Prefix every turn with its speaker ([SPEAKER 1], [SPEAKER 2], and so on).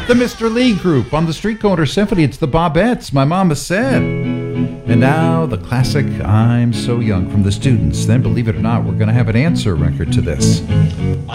[SPEAKER 1] The Mr. Lee Group on the Street Corner Symphony. It's the Bobettes, my mama said. And now the classic I'm So Young from the Students. Then, believe it or not, we're going to have an answer record to this.